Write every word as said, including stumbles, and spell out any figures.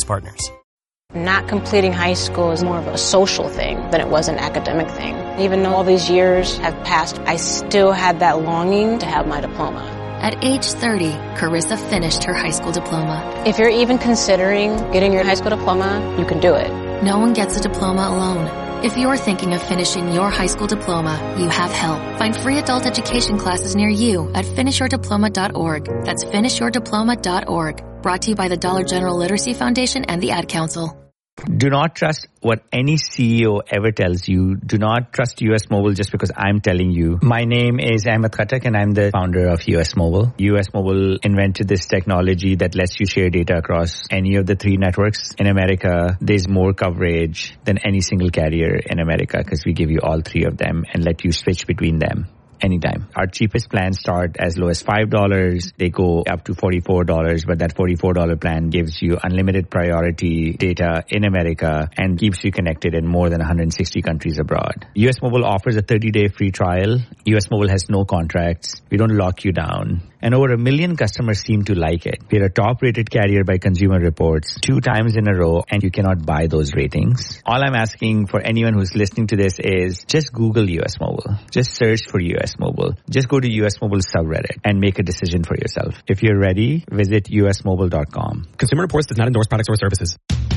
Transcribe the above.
partners. Not completing high school is more of a social thing than it was an academic thing. Even though all these years have passed, I still had that longing to have my diploma. At age thirty, Carissa finished her high school diploma. If you're even considering getting your high school diploma, you can do it. No one gets a diploma alone. If you're thinking of finishing your high school diploma, you have help. Find free adult education classes near you at finish your diploma dot org. That's finish your diploma dot org. Brought to you by the Dollar General Literacy Foundation and the Ad Council. Do not trust what any C E O ever tells you. Do not trust U S Mobile just because I'm telling you. My name is Ahmed Khattak and I'm the founder of U S Mobile. U S Mobile invented this technology that lets you share data across any of the three networks in America. There's more coverage than any single carrier in America because we give you all three of them and let you switch between them anytime. Our cheapest plans start as low as five dollars. They go up to forty-four dollars, but that forty-four dollars plan gives you unlimited priority data in America and keeps you connected in more than one hundred sixty countries abroad. U S Mobile offers a thirty-day free trial. U S Mobile has no contracts. We don't lock you down. And over a million customers seem to like it. We're a top-rated carrier by Consumer Reports two times in a row, and you cannot buy those ratings. All I'm asking for anyone who's listening to this is just Google U S Mobile. Just search for U S Mobile. Just go to U S Mobile subreddit and make a decision for yourself. If you're ready, visit U S mobile dot com. Consumer Reports does not endorse products or services.